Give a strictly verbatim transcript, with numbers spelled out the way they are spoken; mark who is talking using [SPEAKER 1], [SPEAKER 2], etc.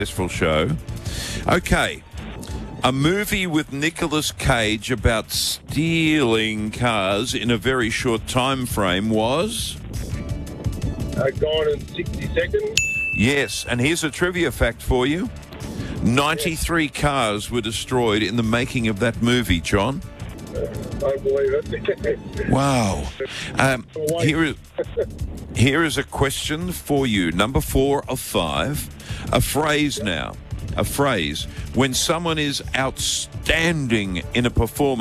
[SPEAKER 1] successful show. Okay. A movie with Nicolas Cage about stealing cars in a very short time frame was?
[SPEAKER 2] Uh, gone in sixty seconds.
[SPEAKER 1] Yes, and here's a trivia fact for you. ninety-three cars were destroyed in the making of that movie, John.
[SPEAKER 2] I believe it.
[SPEAKER 1] Wow. Um, here is, here is a question for you. Number four of five. A phrase now. A phrase. When someone is outstanding in a performance.